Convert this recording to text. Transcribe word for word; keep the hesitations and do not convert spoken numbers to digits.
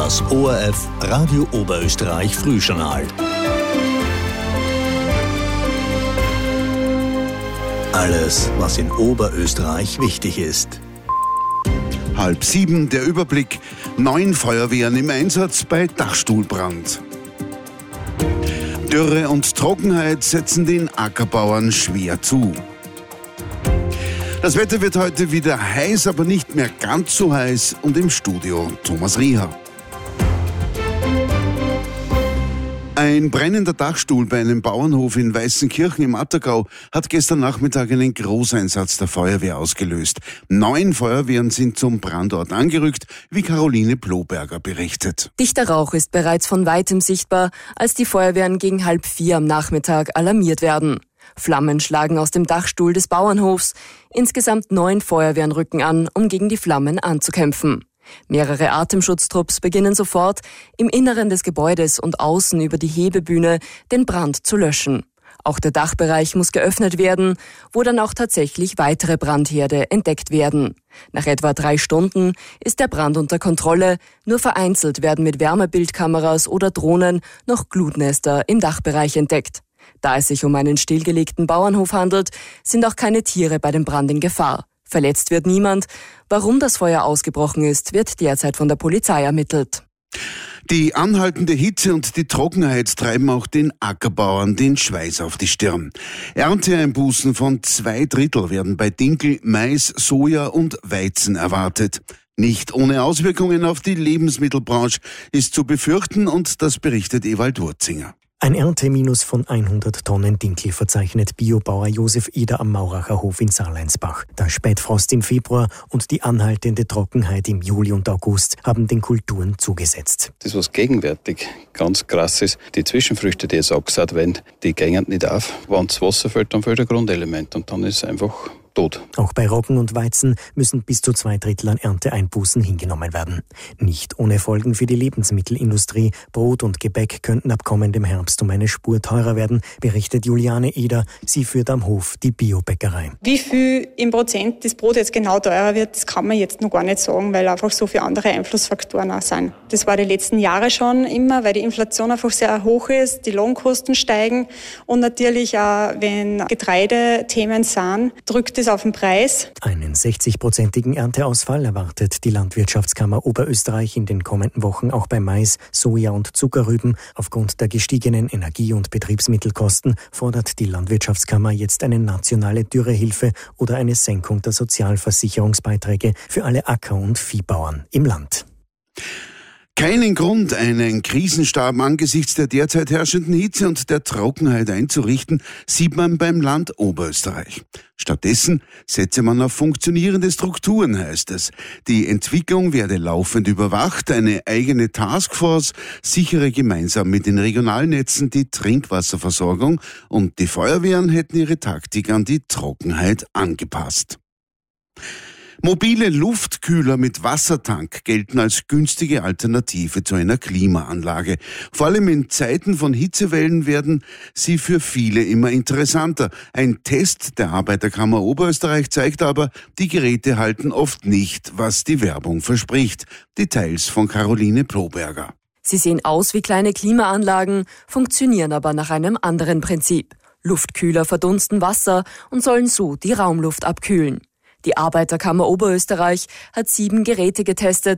Das O R F Radio Oberösterreich Frühjournal. Alles, was in Oberösterreich wichtig ist. Halb sieben, der Überblick. Neun Feuerwehren im Einsatz bei Dachstuhlbrand. Dürre und Trockenheit setzen den Ackerbauern schwer zu. Das Wetter wird heute wieder heiß, aber nicht mehr ganz so heiß. Und im Studio Thomas Rieher. Ein brennender Dachstuhl bei einem Bauernhof in Weißenkirchen im Attergau hat gestern Nachmittag einen Großeinsatz der Feuerwehr ausgelöst. Neun Feuerwehren sind zum Brandort angerückt, wie Caroline Ploberger berichtet. Dichter Rauch ist bereits von weitem sichtbar, als die Feuerwehren gegen halb vier am Nachmittag alarmiert werden. Flammen schlagen aus dem Dachstuhl des Bauernhofs. Insgesamt neun Feuerwehren rücken an, um gegen die Flammen anzukämpfen. Mehrere Atemschutztrupps beginnen sofort, im Inneren des Gebäudes und außen über die Hebebühne den Brand zu löschen. Auch der Dachbereich muss geöffnet werden, wo dann auch tatsächlich weitere Brandherde entdeckt werden. Nach etwa drei Stunden ist der Brand unter Kontrolle, nur vereinzelt werden mit Wärmebildkameras oder Drohnen noch Glutnester im Dachbereich entdeckt. Da es sich um einen stillgelegten Bauernhof handelt, sind auch keine Tiere bei dem Brand in Gefahr. Verletzt wird niemand. Warum das Feuer ausgebrochen ist, wird derzeit von der Polizei ermittelt. Die anhaltende Hitze und die Trockenheit treiben auch den Ackerbauern den Schweiß auf die Stirn. Ernteeinbußen von zwei Drittel werden bei Dinkel, Mais, Soja und Weizen erwartet. Nicht ohne Auswirkungen auf die Lebensmittelbranche ist zu befürchten, und das berichtet Ewald Wurzinger. Ein Ernteminus von hundert Tonnen Dinkel verzeichnet Biobauer Josef Eder am Mauracher Hof in Sarleinsbach. Der Spätfrost im Februar und die anhaltende Trockenheit im Juli und August haben den Kulturen zugesetzt. Das, was gegenwärtig ganz krass ist, die Zwischenfrüchte, die jetzt abgesät werden, die gehen nicht auf. Wenn das Wasser fällt, dann fällt ein Grundelement und dann ist es einfach tot. Auch bei Roggen und Weizen müssen bis zu zwei Drittel an Ernteeinbußen hingenommen werden. Nicht ohne Folgen für die Lebensmittelindustrie. Brot und Gebäck könnten ab kommendem Herbst um eine Spur teurer werden, berichtet Juliane Eder. Sie führt am Hof die Biobäckerei. Wie viel im Prozent das Brot jetzt genau teurer wird, das kann man jetzt noch gar nicht sagen, weil einfach so viele andere Einflussfaktoren auch sind. Das war die letzten Jahre schon immer, weil die Inflation einfach sehr hoch ist, die Lohnkosten steigen und natürlich auch, wenn Getreidethemen sind, drückt es auf den Preis. Einen sechzig-prozentigen Ernteausfall erwartet die Landwirtschaftskammer Oberösterreich in den kommenden Wochen auch bei Mais, Soja und Zuckerrüben. Aufgrund der gestiegenen Energie- und Betriebsmittelkosten fordert die Landwirtschaftskammer jetzt eine nationale Dürrehilfe oder eine Senkung der Sozialversicherungsbeiträge für alle Acker- und Viehbauern im Land. Keinen Grund, einen Krisenstab angesichts der derzeit herrschenden Hitze und der Trockenheit einzurichten, sieht man beim Land Oberösterreich. Stattdessen setze man auf funktionierende Strukturen, heißt es. Die Entwicklung werde laufend überwacht, eine eigene Taskforce sichere gemeinsam mit den Regionalnetzen die Trinkwasserversorgung und die Feuerwehren hätten ihre Taktik an die Trockenheit angepasst. Mobile Luftkühler mit Wassertank gelten als günstige Alternative zu einer Klimaanlage. Vor allem in Zeiten von Hitzewellen werden sie für viele immer interessanter. Ein Test der Arbeiterkammer Oberösterreich zeigt aber, die Geräte halten oft nicht, was die Werbung verspricht. Details von Caroline Ploberger. Sie sehen aus wie kleine Klimaanlagen, funktionieren aber nach einem anderen Prinzip. Luftkühler verdunsten Wasser und sollen so die Raumluft abkühlen. Die Arbeiterkammer Oberösterreich hat sieben Geräte getestet,